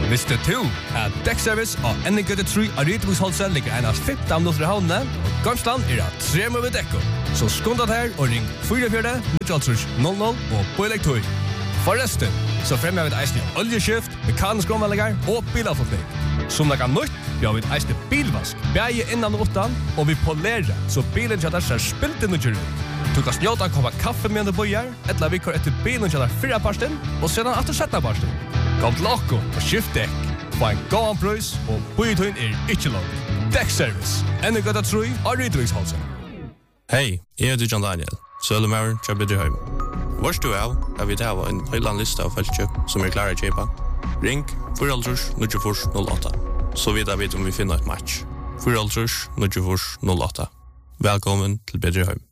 Visste du at dekkservice og NGT3 av Rydviksholsen ligger en av 15 minutter i havnene, og Gamsland at 3 med dekko. Så skundat her og ring 44 00 og på elektor. Forresten, så fremmer vi et eisende oljeskift, mekanisk omvallinger og bilavfotning. Som lager nytt, vi har et eisende bilvask, bæge innan og utan, og vi polerer, så bilen kjadar ser spilt inn og kjør ut. Du kan snjåta koppa kaffe med en bøyer, etla vi kår etter bilen kjadar 4 parsten, og sedan atter 17 parsten. Kom til okko og skift dekk. Få en gåan prøys, og bøytøyen ikke lov. Dekkservice. NGT3 av Rydviksholsen. Hei, jeg heter John Daniel, Søllemauren fra Bedreheim. Vårst du av, vi tava en høyland lista av feltkjøp som klare å kjøpa. Ring 4-0-04-08, så vidar vi om vi finner et match. 4-0-04-08. Velkommen til Bedreheim.